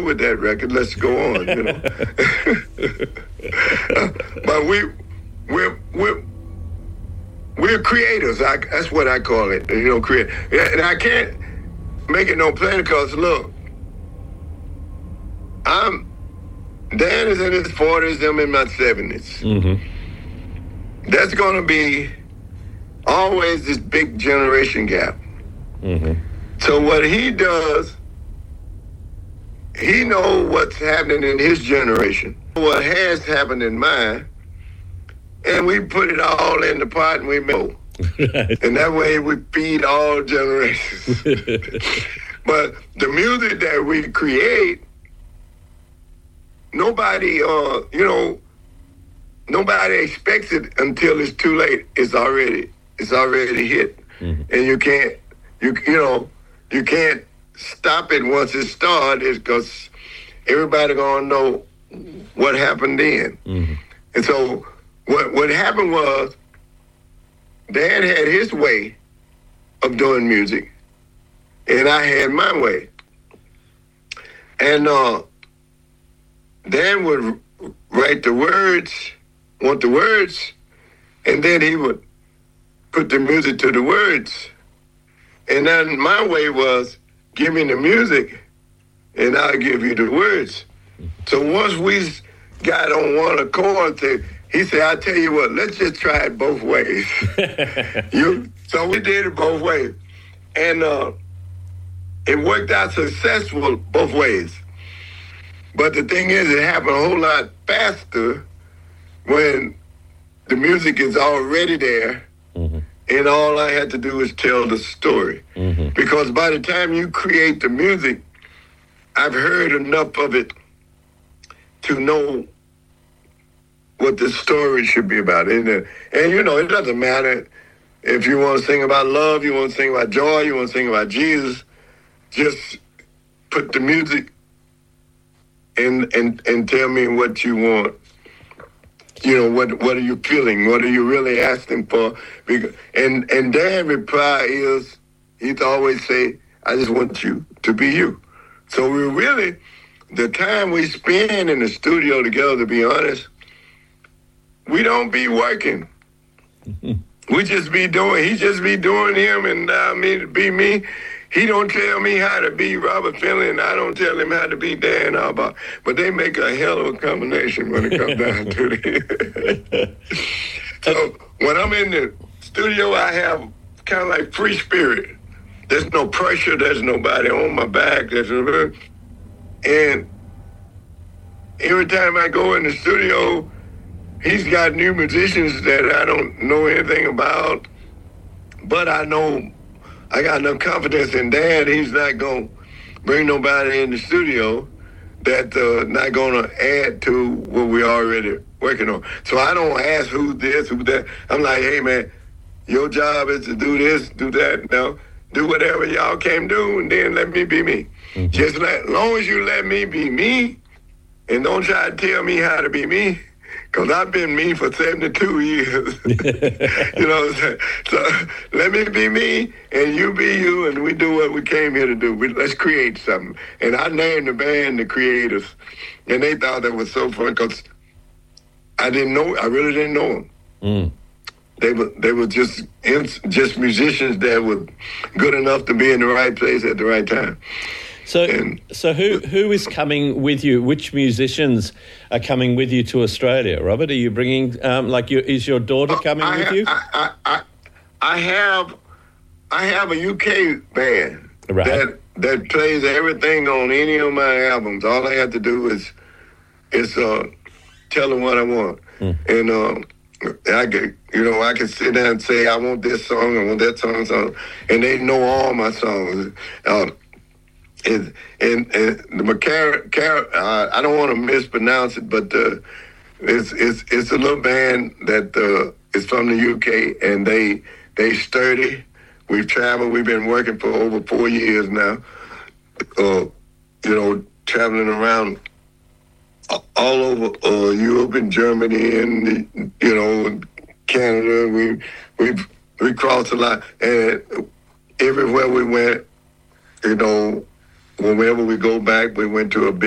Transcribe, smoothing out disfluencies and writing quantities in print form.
with that record. Let's go on, you know. But we're creators. That's what I call it. You know, create. And I can't make it no plainer because look, Dan is in his 40s. I'm in my 70s. Mm-hmm. That's going to be always this big generation gap. Mm-hmm. So what he does, he knows what's happening in his generation, what has happened in mine, and we put it all in the pot and we know. And that way we feed all generations. But the music that we create, nobody expects it until it's too late. It's already hit. Mm-hmm. And you can't stop it once it started because everybody gonna know what happened then. Mm-hmm. And so what happened was Dan had his way of doing music and I had my way. And Dan would write the words, want the words, and then he would put the music to the words. And then my way was, give me the music, and I'll give you the words. So once we got on one accord, he said, I tell you what, let's just try it both ways. So we did it both ways. And it worked out successful both ways. But the thing is, it happened a whole lot faster when the music is already there, mm-hmm. and all I had to do is tell the story. Mm-hmm. Because by the time you create the music, I've heard enough of it to know what the story should be about. And you know, it doesn't matter if you want to sing about love, you want to sing about joy, you want to sing about Jesus, just put the music and tell me what you want. You know, what are you feeling? What are you really asking for? And Dan's reply is, he'd always say, I just want you to be you. So we really, the time we spend in the studio together, to be honest, we don't be working. We just be doing, he just be doing him and me to be me. He don't tell me how to be Robert Finley, and I don't tell him how to be Dan Auerbach. But they make a hell of a combination when it comes down to it. So when I'm in the studio, I have kind of like free spirit. There's no pressure. There's nobody on my back. And every time I go in the studio, he's got new musicians that I don't know anything about, but I know I got enough confidence in Dan. He's not going to bring nobody in the studio that's not going to add to what we're already working on. So I don't ask who's this, who's that. I'm like, hey, man, your job is to do this, do that. Now, do whatever y'all can do, and then let me be me. Mm-hmm. Just as long as you let me be me, and don't try to tell me how to be me, because I've been me for 72 years. You know what I'm saying? So let me be me, and you be you, and we do what we came here to do. Let's create something. And I named the band The Creators, and they thought that was so fun, because I really didn't know them. Mm. They were just musicians that were good enough to be in the right place at the right time. So who is coming with you? Which musicians are coming with you to Australia, Robert? Are you bringing is your daughter coming with you? I have a UK band right. that plays everything on any of my albums. All I have to do is tell them what I want, and I can sit down and say I want this song, I want that song, and they know all my songs. And I don't want to mispronounce it, but it's a little band that is from the UK, and they sturdy. We've traveled. We've been working for over 4 years now. Traveling around all over Europe and Germany and Canada. We crossed a lot, and everywhere we went, whenever we go back, we went to a big